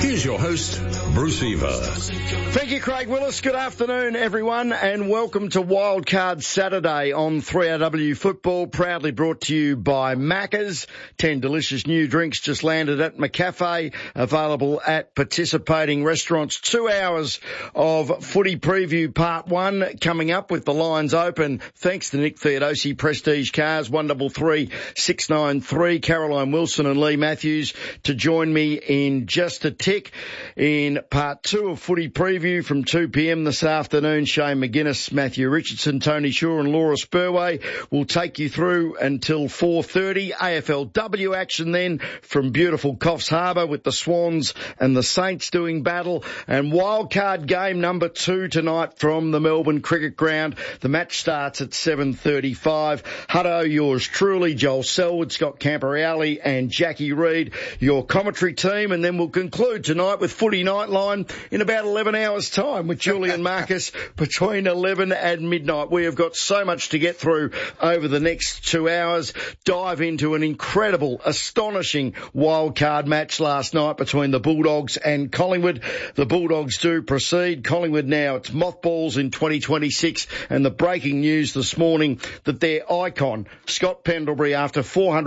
Here's your host, Bruce Eva. Thank you, Craig Willis. Good afternoon, everyone, and welcome to Wildcard Saturday on 3RW Football, proudly brought to you by Macca's. 10 delicious new drinks just landed at McCafe, available at participating restaurants. 2 hours of footy preview part one coming up with the lines open. Thanks to Nick Theodosi, Prestige Cars, 133 693, Caroline Wilson and Lee Matthews to join me in just a tick. In part two of footy preview from 2 p.m. this afternoon, Shane McGuinness, Matthew Richardson, Tony Shaw and Laura Spurway will take you through until 4:30. AFLW action then from beautiful Coffs Harbour with the Swans and the Saints doing battle. And wildcard game number 2 tonight from the Melbourne Cricket Ground. The match starts at 7:35. Hutto, yours truly, Joel Selwood, Scott Camperali and Jackie Reid, your commentary team. And then we'll conclude tonight with Footy Nightline in about 11 hours' time with Julian Marcus between 11 and midnight. We have got so much to get through over the next 2 hours. Dive into an incredible, astonishing wildcard match last night between the Bulldogs and Collingwood. The Bulldogs do proceed. Collingwood now, it's mothballs in 2026. And the breaking news this morning that their icon, Scott Pendlebury, after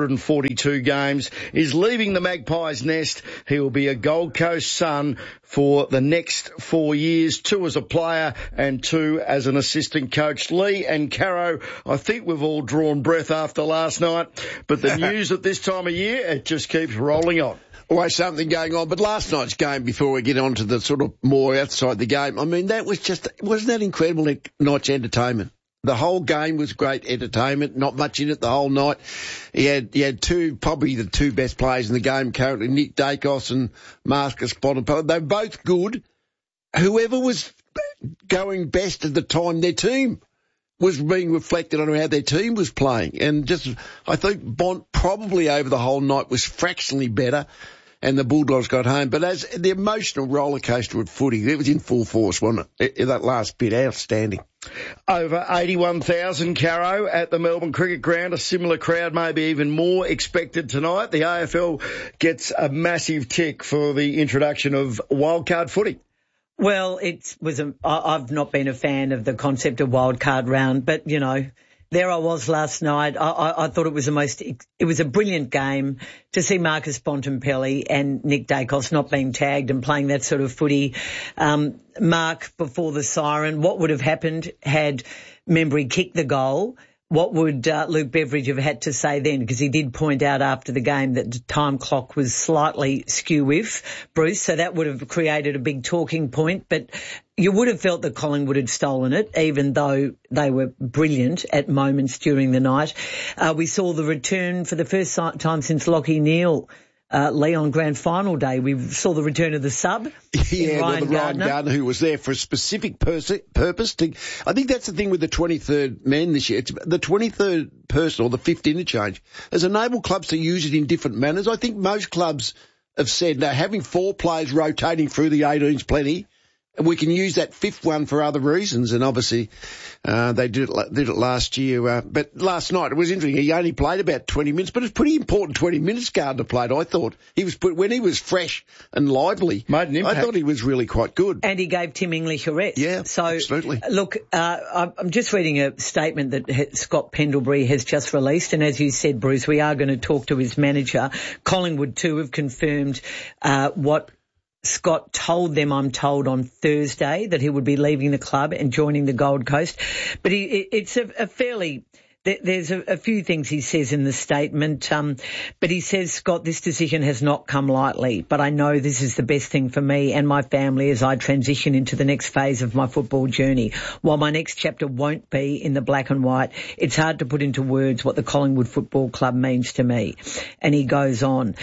442 games, is leaving the Magpies nest. He will be a Gold Coast Sun for the next 4 years, 2 as a player and 2 as an assistant coach. Lee and Caro, I think we've all drawn breath after last night, but the news at this time of year, it just keeps rolling on. Always something going on. But last night's game, before we get on to the sort of more outside the game, I mean, that was just, wasn't that incredible night's entertainment? The whole game was great entertainment, not much in it the whole night. He had two, probably the two best players in the game currently, Nick Dacos and Marcus Bontempelli. They were both good. Whoever was going best at the time, their team was being reflected on how their team was playing. And just, I think Bont probably over the whole night was fractionally better, and the Bulldogs got home. But as the emotional roller coaster of footy, it was in full force, wasn't it? That last bit, outstanding. Over 81,000, Caro, at the Melbourne Cricket Ground. A similar crowd, maybe even more, expected tonight. The AFL gets a massive tick for the introduction of wildcard footy. Well, I've not been a fan of the concept of wildcard round, but, you know, there I was last night. I thought it was a brilliant game to see Marcus Bontempelli and Nick Dacos not being tagged and playing that sort of footy. Mark, before the siren, what would have happened had Membry kicked the goal? What would Luke Beveridge have had to say then? Because he did point out after the game that the time clock was slightly skew-whiff, Bruce, so that would have created a big talking point. But you would have felt that Collingwood had stolen it, even though they were brilliant at moments during the night. We saw the return for the first time since Lachie Neale, Leon Grand Final day. We saw the return of the sub. Yeah, Ryan Gardner, who was there for a specific purpose. I think that's the thing with the 23rd men this year. It's the 23rd person or the 5th interchange has enabled clubs to use it in different manners. I think most clubs have said, now having 4 players rotating through the 18's plenty, and we can use that 5th one for other reasons. And obviously, they did it last year. But last night, it was interesting. He only played about 20 minutes, but it's pretty important 20 minutes Gardner played, I thought. When he was fresh and lively, made an impact. I thought he was really quite good. And he gave Tim English a rest. Yeah, so, absolutely. Look, I'm just reading a statement that Scott Pendlebury has just released. And as you said, Bruce, we are going to talk to his manager. Collingwood, too, have confirmed what Scott told them, I'm told, on Thursday that he would be leaving the club and joining the Gold Coast. But it's a fairly... There's a few things he says in the statement, but he says, Scott, this decision has not come lightly, but I know this is the best thing for me and my family as I transition into the next phase of my football journey. While my next chapter won't be in the black and white, it's hard to put into words what the Collingwood Football Club means to me. And he goes on.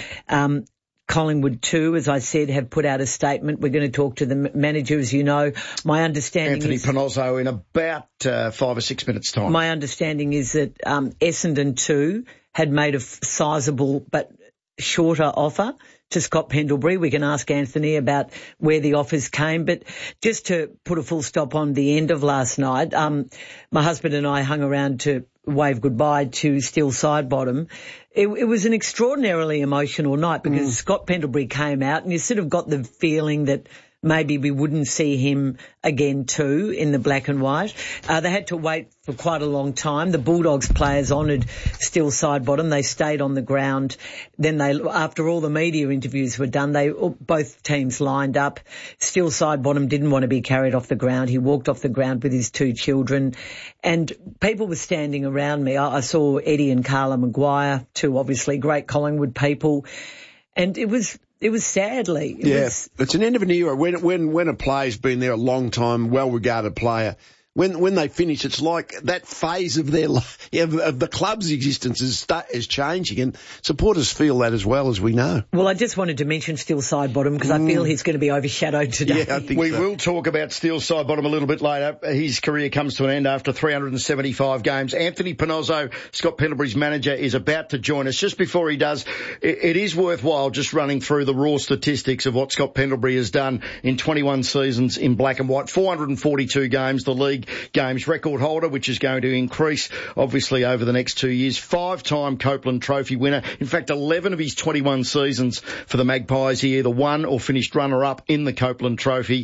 Collingwood too, as I said, have put out a statement. We're going to talk to the manager, as you know. My understanding Anthony Panozzo in about 5 or 6 minutes' time. My understanding is that Essendon too had made a sizable but shorter offer to Scott Pendlebury. We can ask Anthony about where the offers came. But just to put a full stop on the end of last night, my husband and I hung around to wave goodbye to Steele Sidebottom. It was an extraordinarily emotional night because Scott Pendlebury came out and you sort of got the feeling that maybe we wouldn't see him again too in the black and white. They had to wait for quite a long time. The Bulldogs players honoured Steele Sidebottom. They stayed on the ground. Then after all the media interviews were done, both teams lined up. Steele Sidebottom didn't want to be carried off the ground. He walked off the ground with his 2 children. And people were standing around me. I saw Eddie and Carla Maguire, 2 obviously great Collingwood people. And it was sadly. It's an end of an era. When a player's been there a long time, well-regarded player, when they finish, it's like that phase of their life, of the club's existence is changing, and supporters feel that as well, as we know. Well, I just wanted to mention Steele Sidebottom because I feel he's going to be overshadowed today. Yeah, I think we will talk about Steele Sidebottom a little bit later. His career comes to an end after 375 games. Anthony Pinozzo, Scott Pendlebury's manager, is about to join us. Just before he does, it is worthwhile just running through the raw statistics of what Scott Pendlebury has done in 21 seasons in black and white. 442 games, the league games record holder, which is going to increase obviously over the next 2 years. 5-time Copeland Trophy winner. In fact, 11 of his 21 seasons for the Magpies, he either won or finished runner-up in the Copeland Trophy.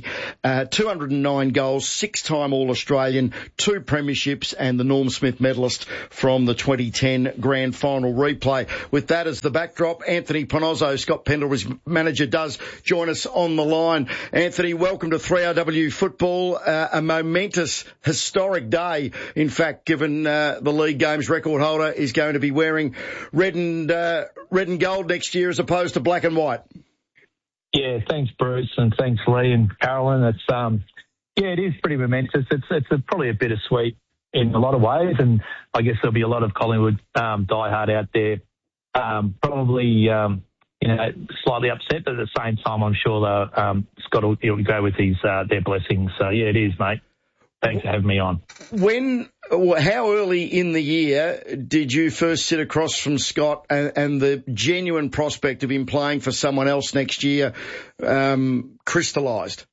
209 goals, 6-time All-Australian, 2 premierships, and the Norm Smith medalist from the 2010 Grand Final replay. With that as the backdrop, Anthony Pinozzo, Scott Pendlebury's manager, does join us on the line. Anthony, welcome to 3RW Football. A momentous, historic day, in fact, given the league games record holder is going to be wearing red and gold next year as opposed to black and white. Yeah, thanks, Bruce, and thanks, Lee and Carolyn. It's it is pretty momentous. It's probably a bittersweet in a lot of ways, and I guess there'll be a lot of Collingwood diehard out there, probably slightly upset, but at the same time, I'm sure Scott will go with their blessings. So yeah, it is, mate. Thanks for having me on. How early in the year did you first sit across from Scott and the genuine prospect of him playing for someone else next year crystallised?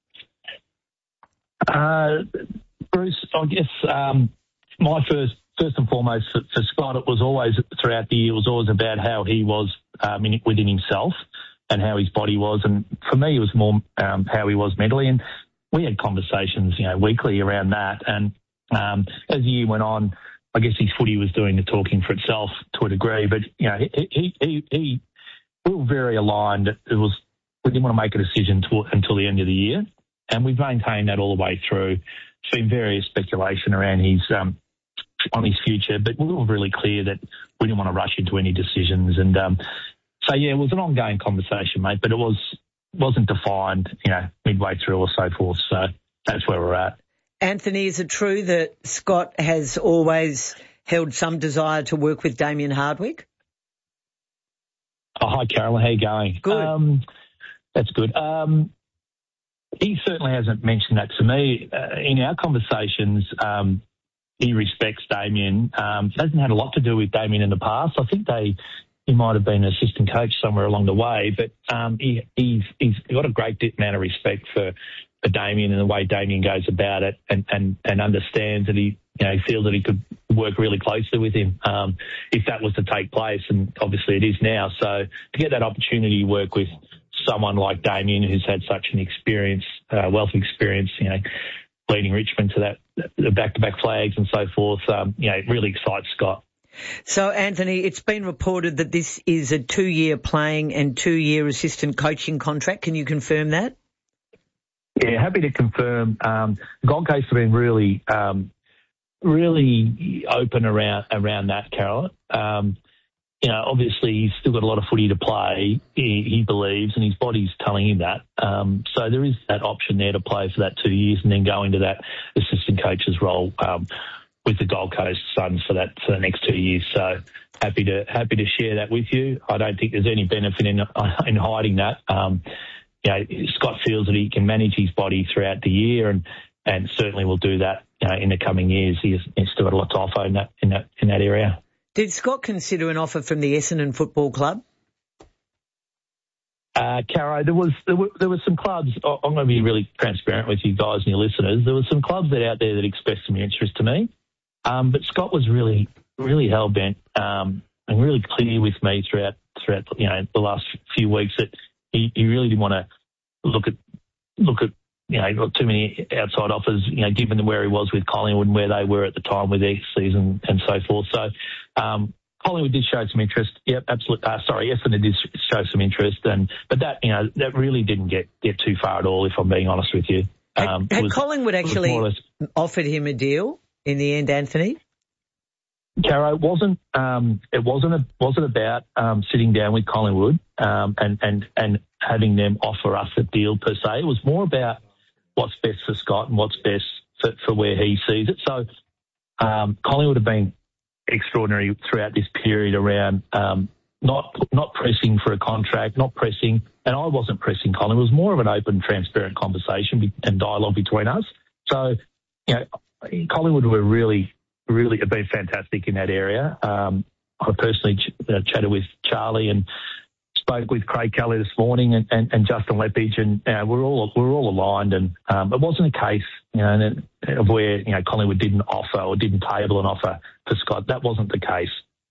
Bruce, I guess my first and foremost for Scott, it was always throughout the year, it was always about how he was within himself and how his body was. And for me, it was more how he was mentally. And we had conversations, weekly around that. And as the year went on, I guess his footy was doing the talking for itself to a degree. But we were very aligned. We didn't want to make a decision until the end of the year, and we've maintained that all the way through. There's been various speculation around on his future, but we were really clear that we didn't want to rush into any decisions. And it was an ongoing conversation, mate. But it wasn't defined, midway through or so forth. So that's where we're at. Anthony, is it true that Scott has always held some desire to work with Damien Hardwick? Oh, hi, Carolyn. How you going? Good. That's good. He certainly hasn't mentioned that to me. In our conversations, he respects Damien. Hasn't had a lot to do with Damien in the past. I think he might have been an assistant coach somewhere along the way, but he's got a great amount of respect for Damien and the way Damien goes about it, and understands that he feels that he could work really closely with him if that was to take place, and obviously it is now. So to get that opportunity to work with someone like Damien, who's had such an experience, wealth of experience, leading Richmond to the back-to-back flags and so forth, it really excites Scott. So, Anthony, it's been reported that this is a 2-year playing and 2-year assistant coaching contract. Can you confirm that? Yeah, happy to confirm. Gold Coast have been really open around that, Carolyn. Obviously he's still got a lot of footy to play, he believes, and his body's telling him that. So there is that option there to play for that 2 years and then go into that assistant coach's role with the Gold Coast Suns for the next 2 years. So happy to share that with you. I don't think there's any benefit in hiding that. Scott feels that he can manage his body throughout the year, and certainly will do that in the coming years. He's still got a lot to offer in that area. Did Scott consider an offer from the Essendon Football Club? Caro, there was some clubs. I'm going to be really transparent with you guys and your listeners. There were some clubs out there that expressed some interest to me, but Scott was really really hell-bent and really clear with me throughout the last few weeks that he really didn't want to look at too many outside offers, given where he was with Collingwood and where they were at the time with their season and so forth. So Collingwood did show some interest. Yep, absolutely. Essendon did show some interest, but that that really didn't get too far at all, if I'm being honest with you. Had Collingwood actually offered him a deal in the end, Anthony? Caro, it wasn't about sitting down with Collingwood and having them offer us a deal per se. It was more about what's best for Scott and what's best for where he sees it. So Collingwood have been extraordinary throughout this period around not pressing for a contract, not pressing, and I wasn't pressing Collingwood. It was more of an open, transparent conversation and dialogue between us. So, Collingwood were really have been fantastic in that area. I personally chatted with Charlie and spoke with Craig Kelly this morning and Justin Lepage, and we're all aligned. And it wasn't a case, of where Collingwood didn't offer or didn't table an offer for Scott. That wasn't the case.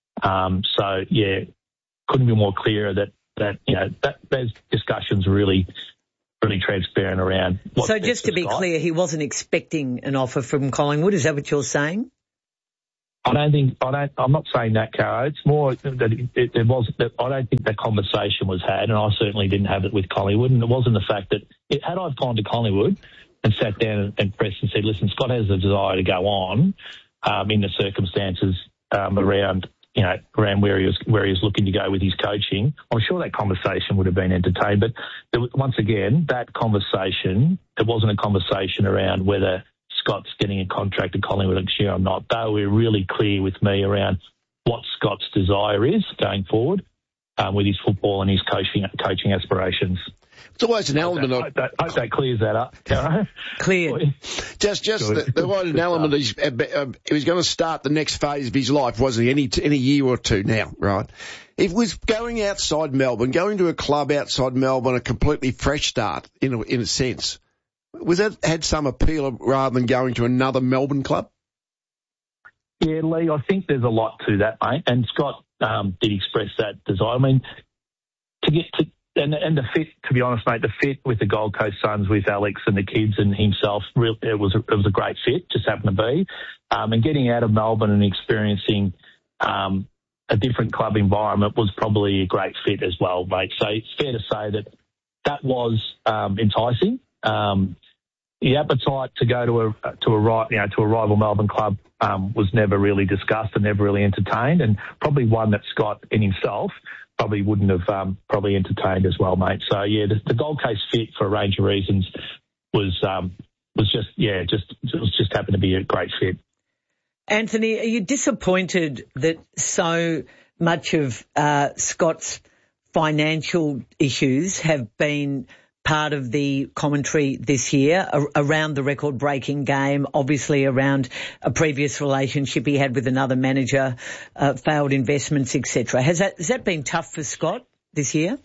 So yeah, couldn't be more clear that those discussions were really transparent around. So just to be clear, he wasn't expecting an offer from Collingwood. Is that what you're saying? I'm not saying that, Caro. It's more that I don't think that conversation was had, and I certainly didn't have it with Collingwood. And it wasn't the fact that had I gone to Collingwood and sat down and pressed and said, "Listen, Scott has a desire to go on in the circumstances around where he was looking to go with his coaching," I'm sure that conversation would have been entertained. But once again, that conversation, it wasn't a conversation around whether Scott's getting a contract at Collingwood next year or not. They were really clear with me around what Scott's desire is going forward with his football and his coaching aspirations. It's always an element of... I hope that clears that up, Caro. Clear. Just there was an element of he was going to start the next phase of his life, wasn't he? Any year or two now, right? If it was going outside Melbourne, going to a club outside Melbourne, a completely fresh start, in a sense, was that had some appeal rather than going to another Melbourne club? Yeah, Lee, I think there's a lot to that, mate. And Scott did express that desire. I mean, to get to... And the fit, to be honest, mate, the fit with the Gold Coast Suns, with Alex and the kids and himself, it was a great fit, just happened to be. And getting out of Melbourne and experiencing a different club environment was probably a great fit as well, mate. So it's fair to say that was enticing. The appetite to go to a rival Melbourne club was never really discussed and never really entertained, and probably one that Scott in himself probably wouldn't have probably entertained as well, mate. So yeah, the Gold Coast fit for a range of reasons was just happened to be a great fit. Anthony, are you disappointed that so much of Scott's financial issues have been part of the commentary this year around the record-breaking game, obviously around a previous relationship he had with another manager, failed investments, etc. Has that been tough for Scott this year?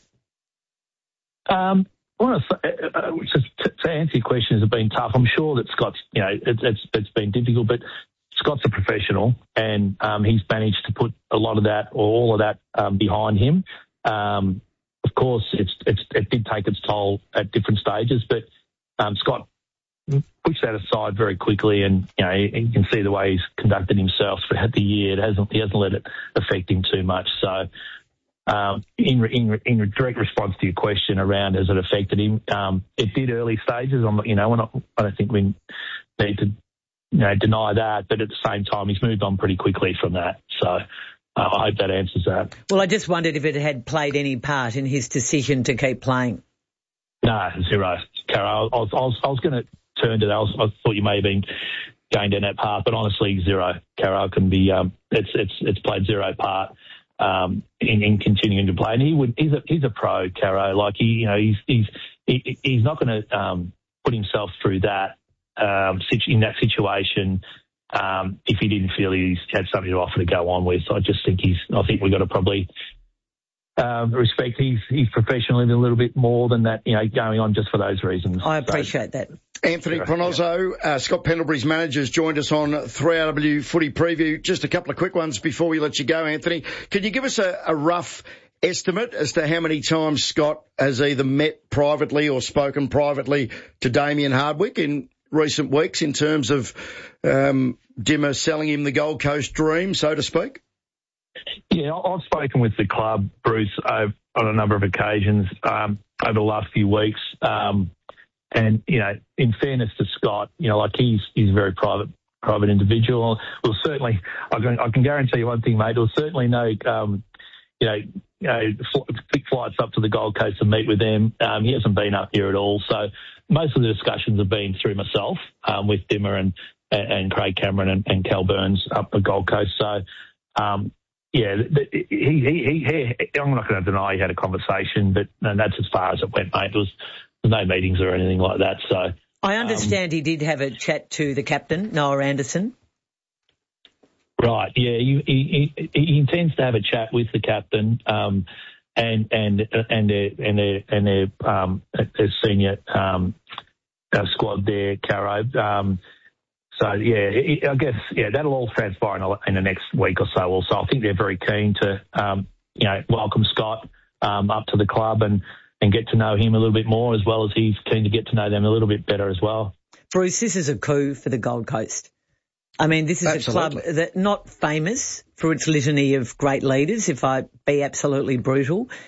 I want to answer your question, has it been tough? I'm sure that Scott's, it's been difficult, but Scott's a professional and he's managed to put a lot of that or all of that behind him. Of course, it did take its toll at different stages, but Scott pushed that aside very quickly, and you can see the way he's conducted himself throughout the year. He hasn't let it affect him too much. So, in direct response to your question around has it affected him, it did early stages. I don't think we need to deny that, but at the same time, he's moved on pretty quickly from that. So. I hope that answers that. Well, I just wondered if it had played any part in his decision to keep playing. No, zero, Caro. I was going to turn to that. I thought you may have been going down that path, but honestly, zero, Caro. It can be. It's played zero part in continuing to play, and he's a pro, Caro. Like he's not going to put himself through that in that situation. If he didn't feel he had something to offer to go on with. I just think I think we've got to probably respect his professionalism a little bit more than that, going on just for those reasons. I appreciate that. Anthony Pronozzo, Scott Pendlebury's manager, has joined us on 3RW Footy Preview. Just a couple of quick ones before we let you go, Anthony. Could you give us a rough estimate as to how many times Scott has either met privately or spoken privately to Damien Hardwick in recent weeks in terms of Dimmer selling him the Gold Coast dream, so to speak? Yeah, I've spoken with the club, Bruce, on a number of occasions over the last few weeks. And, you know, in fairness to Scott, you know, like he's a very private individual. We'll certainly, I can guarantee you one thing, mate, there'll certainly no, quick flights up to the Gold Coast to meet with them. He hasn't been up here at all. So most of the discussions have been through myself, with Dimmer and Craig Cameron and Cal Burns up the Gold Coast. So, yeah, I'm not going to deny he had a conversation, but that's as far as it went, mate. There's no meetings or anything like that. So I understand he did have a chat to the captain, Noah Anderson. Right. Yeah. He intends to have a chat with the captain, and their senior squad there, Caro. So yeah, I guess that'll all transpire in the next week or so. Also, I think they're very keen to welcome Scott up to the club and get to know him a little bit more, as well as he's keen to get to know them a little bit better as well. Bruce, this is a coup for the Gold Coast. I mean, this is Absolutely. a club that not famous for its litany of great leaders, if I be absolutely brutal.